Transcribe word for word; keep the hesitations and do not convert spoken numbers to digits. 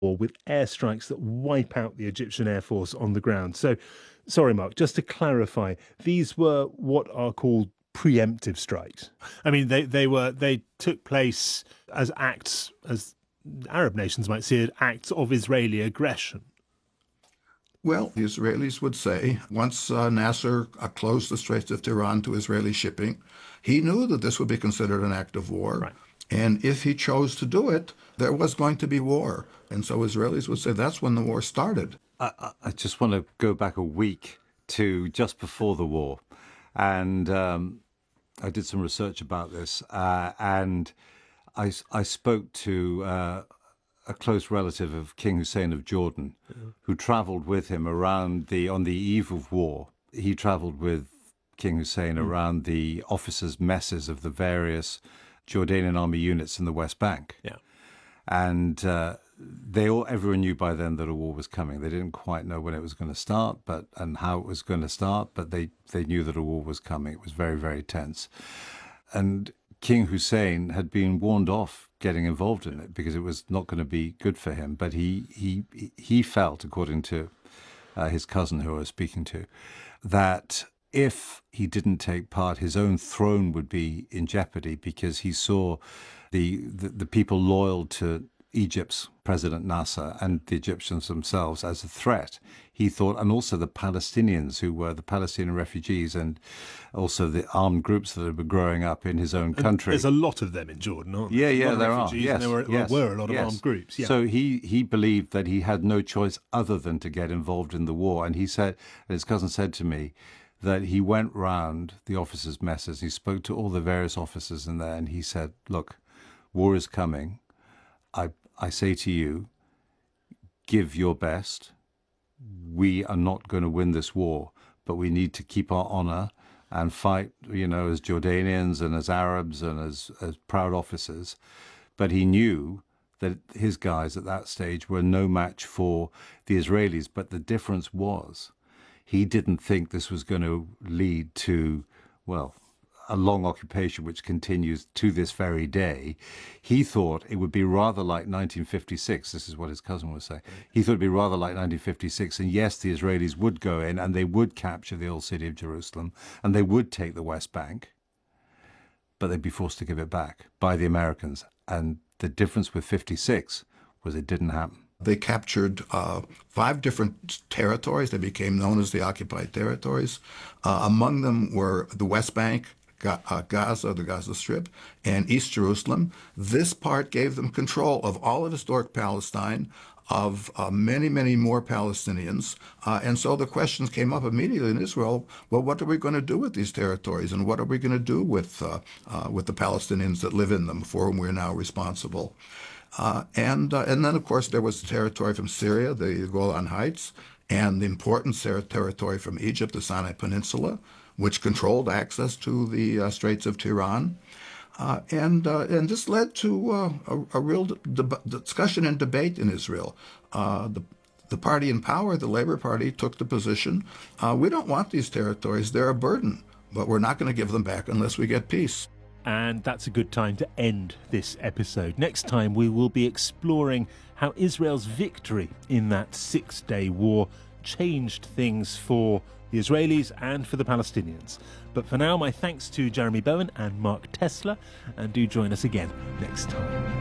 or with airstrikes that wipe out the Egyptian Air Force on the ground. So, sorry, Mark, just to clarify, these were what are called preemptive strikes. I mean, they, they were they took place as acts, as Arab nations might see it, acts of Israeli aggression. Well, the Israelis would say, once uh, Nasser uh, closed the Straits of Tiran to Israeli shipping, he knew that this would be considered an act of war. Right. And if he chose to do it, there was going to be war. And so Israelis would say that's when the war started. I, I just want to go back a week to just before the war. And um, I did some research about this. Uh, and I, I spoke to uh, a close relative of King Hussein of Jordan, yeah. who traveled with him around the, on the eve of war. He traveled with King Hussein mm. around the officers' messes of the various Jordanian army units in the West Bank. Yeah. And uh, they all, everyone knew by then that a war was coming. They didn't quite know when it was going to start, but and how it was going to start, but they, they knew that a war was coming. It was very, very tense. And King Hussein had been warned off getting involved in it because it was not going to be good for him. But he he he felt, according to uh, his cousin who I was speaking to, that if he didn't take part, his own throne would be in jeopardy because he saw the, the, the people loyal to Egypt's President Nasser and the Egyptians themselves as a threat. He thought, and also the Palestinians who were the Palestinian refugees and also the armed groups that were growing up in his own country. And there's a lot of them in Jordan, aren't there? Yeah, yeah, there are. Yes, and there were, yes, were a lot of yes. armed groups. Yeah. So he, he believed that he had no choice other than to get involved in the war. And he said, and his cousin said to me, that he went round the officers' messes. He spoke to all the various officers in there, and he said, look, war is coming. I I say to you, give your best. We are not going to win this war, but we need to keep our honor and fight, you know, as Jordanians and as Arabs and as, as proud officers. But he knew that his guys at that stage were no match for the Israelis. But the difference was, he didn't think this was going to lead to, well, a long occupation which continues to this very day. He thought it would be rather like nineteen fifty-six. This is what his cousin was saying. He thought it would be rather like nineteen fifty-six. And yes, the Israelis would go in and they would capture the old city of Jerusalem and they would take the West Bank, but they'd be forced to give it back by the Americans. And the difference with fifty-six was it didn't happen. They captured uh, five different territories. They became known as the occupied territories. Uh, among them were the West Bank, Ga- uh, Gaza, the Gaza Strip, and East Jerusalem. This part gave them control of all of historic Palestine, of uh, many, many more Palestinians. Uh, and so the questions came up immediately in Israel, well, what are we going to do with these territories? And what are we going to do with, uh, uh, with the Palestinians that live in them, for whom we're now responsible? Uh, and uh, and then, of course, there was the territory from Syria, the Golan Heights, and the important ter- territory from Egypt, the Sinai Peninsula, which controlled access to the uh, Straits of Tiran. Uh, and uh, and this led to uh, a, a real de- discussion and debate in Israel. Uh, the the party in power, the Labor Party, took the position, uh, we don't want these territories, they're a burden, but we're not going to give them back unless we get peace. And that's a good time to end this episode. Next time we will be exploring how Israel's victory in that six-day war changed things for the Israelis and for the Palestinians. But for now, my thanks to Jeremy Bowen and Mark Tesler, and do join us again next time.